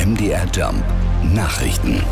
MDR Jump Nachrichten.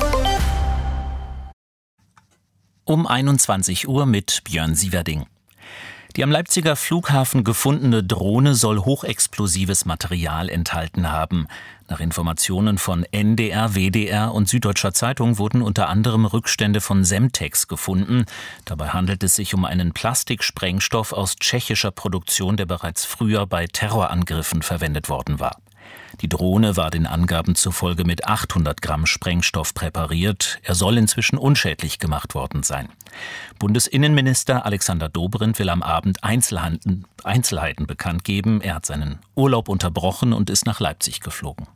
Um 21 Uhr mit Björn Sieverding. Die am Leipziger Flughafen gefundene Drohne soll hochexplosives Material enthalten haben. Nach Informationen von NDR, WDR und Süddeutscher Zeitung wurden unter anderem Rückstände von Semtex gefunden. Dabei handelt es sich um einen Plastiksprengstoff aus tschechischer Produktion, der bereits früher bei Terrorangriffen verwendet worden war. Die Drohne war den Angaben zufolge mit 800 Gramm Sprengstoff präpariert. Er soll inzwischen unschädlich gemacht worden sein. Bundesinnenminister Alexander Dobrindt will am Abend Einzelheiten bekannt geben. Er hat seinen Urlaub unterbrochen und ist nach Leipzig geflogen.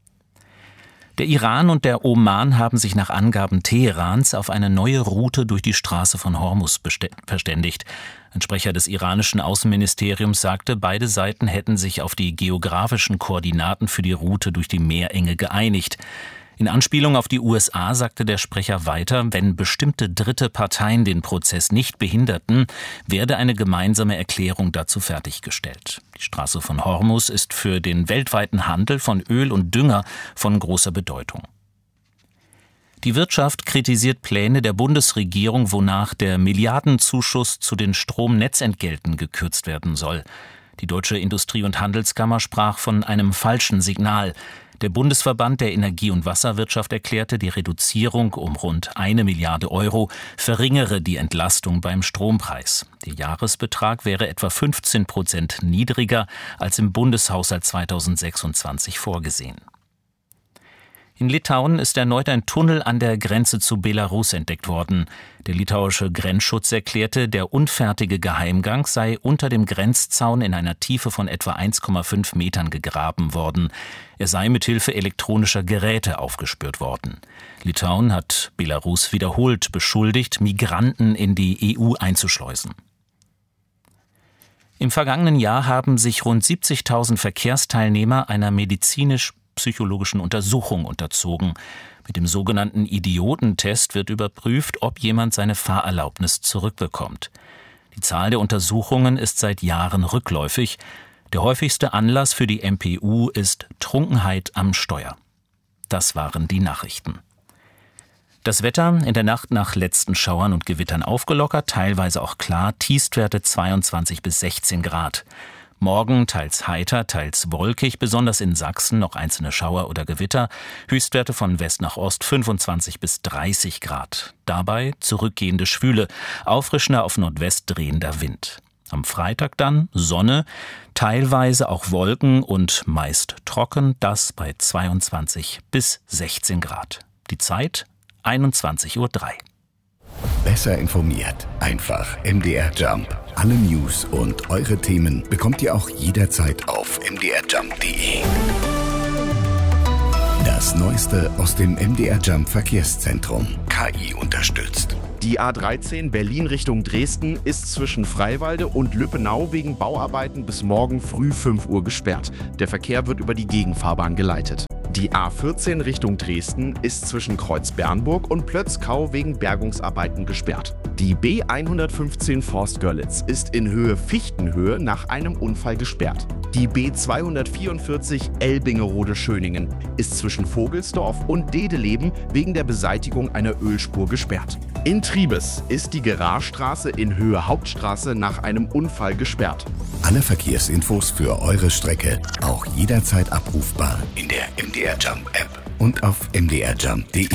Der Iran und der Oman haben sich nach Angaben Teherans auf eine neue Route durch die Straße von Hormuz verständigt. Ein Sprecher des iranischen Außenministeriums sagte, beide Seiten hätten sich auf die geografischen Koordinaten für die Route durch die Meerenge geeinigt. In Anspielung auf die USA sagte der Sprecher weiter, wenn bestimmte dritte Parteien den Prozess nicht behinderten, werde eine gemeinsame Erklärung dazu fertiggestellt. Die Straße von Hormuz ist für den weltweiten Handel von Öl und Dünger von großer Bedeutung. Die Wirtschaft kritisiert Pläne der Bundesregierung, wonach der Milliardenzuschuss zu den Stromnetzentgelten gekürzt werden soll. Die Deutsche Industrie- und Handelskammer sprach von einem falschen Signal. Der Bundesverband der Energie- und Wasserwirtschaft erklärte, die Reduzierung um rund 1 Milliarde Euro verringere die Entlastung beim Strompreis. Der Jahresbetrag wäre etwa 15% niedriger als im Bundeshaushalt 2026 vorgesehen. In Litauen ist erneut ein Tunnel an der Grenze zu Belarus entdeckt worden. Der litauische Grenzschutz erklärte, der unfertige Geheimgang sei unter dem Grenzzaun in einer Tiefe von etwa 1,5 Metern gegraben worden. Er sei mithilfe elektronischer Geräte aufgespürt worden. Litauen hat Belarus wiederholt beschuldigt, Migranten in die EU einzuschleusen. Im vergangenen Jahr haben sich rund 70.000 Verkehrsteilnehmer einer medizinisch-psychologischen Untersuchung unterzogen. Mit dem sogenannten Idiotentest wird überprüft, ob jemand seine Fahrerlaubnis zurückbekommt. Die Zahl der Untersuchungen ist seit Jahren rückläufig. Der häufigste Anlass für die MPU ist Trunkenheit am Steuer. Das waren die Nachrichten. Das Wetter in der Nacht nach letzten Schauern und Gewittern aufgelockert, teilweise auch klar, Tiefstwerte 22 bis 16 Grad. Morgen teils heiter, teils wolkig, besonders in Sachsen noch einzelne Schauer oder Gewitter. Höchstwerte von West nach Ost 25 bis 30 Grad. Dabei zurückgehende Schwüle, auffrischender auf Nordwest drehender Wind. Am Freitag dann Sonne, teilweise auch Wolken und meist trocken, das bei 22 bis 16 Grad. Die Zeit 21:03 Uhr. Besser informiert, einfach MDR Jump. Alle News und eure Themen bekommt ihr auch jederzeit auf mdrjump.de. Das Neueste aus dem MDR Jump Verkehrszentrum. KI unterstützt. Die A13 Berlin Richtung Dresden ist zwischen Freiwalde und Lübbenau wegen Bauarbeiten bis morgen früh 5 Uhr gesperrt. Der Verkehr wird über die Gegenfahrbahn geleitet. Die A14 Richtung Dresden ist zwischen Kreuz-Bernburg und Plötzkau wegen Bergungsarbeiten gesperrt. Die B115 Forst-Görlitz ist in Höhe Fichtenhöhe nach einem Unfall gesperrt. Die B244 Elbingerode-Schöningen ist zwischen Vogelsdorf und Dedeleben wegen der Beseitigung einer Ölspur gesperrt. In Triebes ist die Gerardstraße in Höhe Hauptstraße nach einem Unfall gesperrt. Alle Verkehrsinfos für eure Strecke auch jederzeit abrufbar in der MDR Jump App und auf mdrjump.de.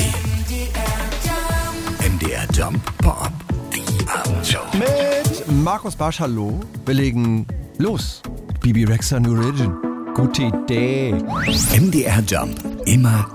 MDR Jump Pop, die Abendshow. Mit Markus Barsch, hallo. Wir legen los. Bibi Rexha New Religion. Gute Idee. MDR Jump, immer